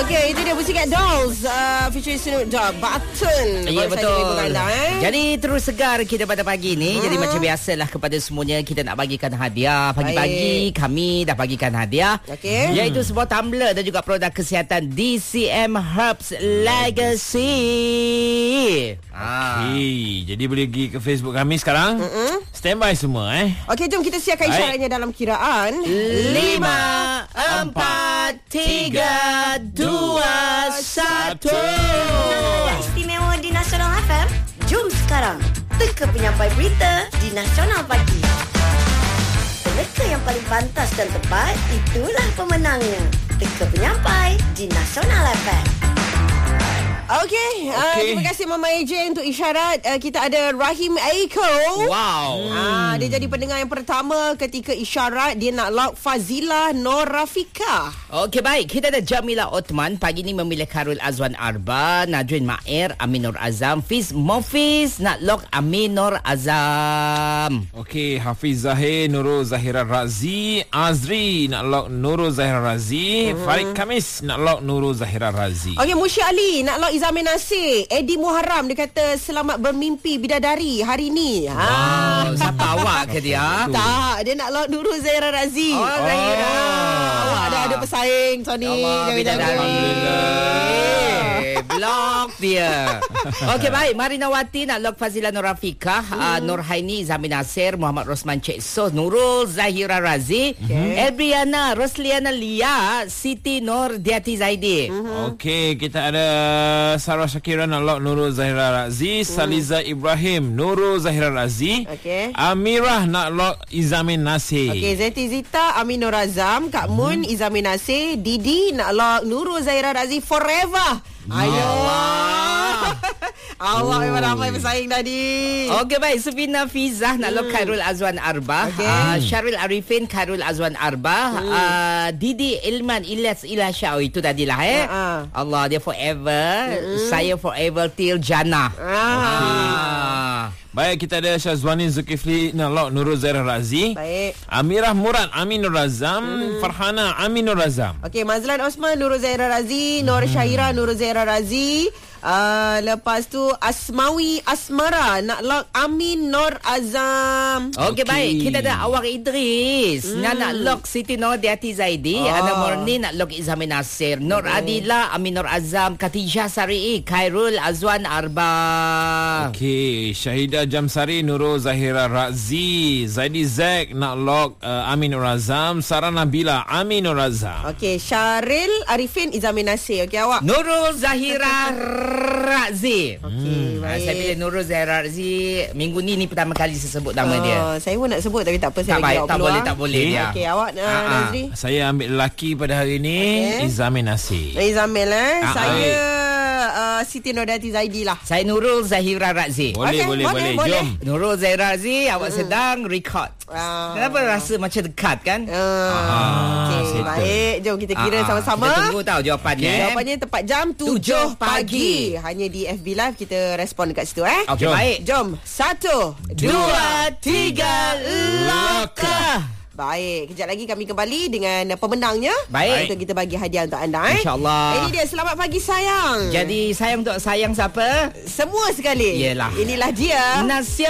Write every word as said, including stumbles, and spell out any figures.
Okey, itu dia Pussycat Dolls uh, featuring Snoop Dogg, Button. Ya, betul. Anda, eh? Jadi terus segar kita pada pagi ni. Hmm. Jadi macam biasalah kepada semuanya kita nak bagikan hadiah. Pagi-pagi Baik. kami dah bagikan hadiah. Okey. Iaitu sebuah tumbler dan juga produk kesihatan D C M Herbs Legacy. Okey, jadi boleh pergi ke Facebook kami sekarang. Mm-mm. Stand by semua eh. Okey, jom kita siapkan isyaratnya dalam kiraan lima, empat, tiga, dua, satu. Istimewa di Nasional F M. Jom sekarang teka penyampai berita di Nasional Pagi. Peneka yang paling pantas dan tepat, itulah pemenangnya. Teka penyampai di Nasional F M. Okey, okay. uh, terima kasih Mama A J untuk isyarat. Uh, kita ada Rahim Aiko. Wow. Uh, dia jadi pendengar yang pertama ketika isyarat dia nak lock Fazilah Nur Rafika. Okey, baik. Kita ada Jamila Othman. Pagi ni memilih Khairul Azwan Arba, Najrin Mair, Amin Nur Azam, Fiz Mofiz nak lock Amin Nur Azam. Okey, Hafiz Zahir, Nurul Zahira Razi, Azri nak lock Nurul Zahira Razi, hmm. Farid Kamis nak lock Nurul Zahira Razi. Okey, Musyi Ali nak lock Izamin Nasir. Eddie Muharram dia kata selamat bermimpi bidadari hari ni. Wow, ha. Siapa awak ke dia? Tak, dia nak lock Nurul Zahira Razi. Oh, Zahira. Oh. Awak dah ada pesaing Tony. Bidadari. Alhamdulillah. Block dia. Okey, baik. Marinawati nak lock Fazilah Nur Rafika, hmm. uh, Nur Haini, Izamin Nasir, Muhammad Rosman Cik Sos, Nurul Zahira Razi, okay. Elbriana, Rosliana Lia, Siti Nur Diati Zaidi. Hmm. Okey, kita ada Sarah Syakira nak lock Nurul Zahira Razi, hmm. Saliza Ibrahim, Nurul Zahira Razi, okay. Amirah nak lock Izamin Nasir. Okey, Zeti Zita, Amin Nur Azam, Kak hmm. Mun, Izamin Nasir, Didi nak lock Nurul Zahira Razi forever. Ayo. Allah. Awak memang ramai bersaing tadi. Okey, baik. Sufina Fizah nak lock hmm. Khairul Azwan Arba, okay. uh, Syaril Arifin Khairul Azwan Arba, hmm. uh, Didi Ilman Ilyas Ilasya. Oh, itu tadilah eh. Uh-huh. Allah, dia forever. Hmm. Saya forever till jannah. Uh-huh. Okay. Baik, kita ada Syazwani Zulkifli nak lock Nurul Zahira Razi. Baik. Amirah Murad Amin Nur Azam, hmm. Farhana Amin Nur Azam. Okey, Mazlan Osman Nurul Zahira Razi, Nur hmm. Syaira Nurul Zahira Razi. Uh, lepas tu Asmawi Asmara nak lock Amin Nur Azam. Okey, okay. Baik. Kita ada Awak Idris hmm. nak nak lock Siti Nur Diati Zaidi, oh. Ana Morni nak lock Izamin Nasir, Nur okay. Adila Amin Nur Azam, Katijah Sari'i Khairul Azwan Arba. Okey, Syahidah Jamsari Nurul Zahira Razi, Zaidi Zack nak lock uh, Amin Nur Azam, Sarah Nabila Amin Nur Azam. Okey, Syaril Arifin Izamin Nasir. Okey, awak Nurul Zahira Razi. Okey, baik. Saya pilih Nurul Zahira Razi. Minggu ni ni pertama kali saya sebut nama oh, dia. Saya pun nak sebut tapi tak apa, saya tak baik, tak keluar. boleh, tak boleh okay. dia. Okey, awak uh, Nazri. Saya ambil lelaki pada hari ni, okay. Izamin Nasir. Izamin eh. Ah, saya uh, Siti Nurdati Zaidi lah. Saya Nurul Zahira Razi. Boleh, okay, boleh, boleh, boleh. Jom. Nurul Zahira Razi, awak hmm. sedang record. Uh, Kenapa rasa macam dekat kan? Uh, ah, Okey, baik. Jom kita kira uh, sama-sama. Kita tunggu tahu jawapannya. Okay. Jawapannya tepat jam tujuh pagi. Hanya di F B Live kita respon dekat situ eh. Okey, baik. Jom. Satu, dua, tiga, loka. Baik, kejap lagi kami kembali dengan pemenangnya. Baik. Untuk kita bagi hadiah untuk anda eh. InsyaAllah. Ini dia, selamat pagi sayang. Jadi sayang untuk sayang siapa? Semua sekali. Yelah. Inilah dia. Nasi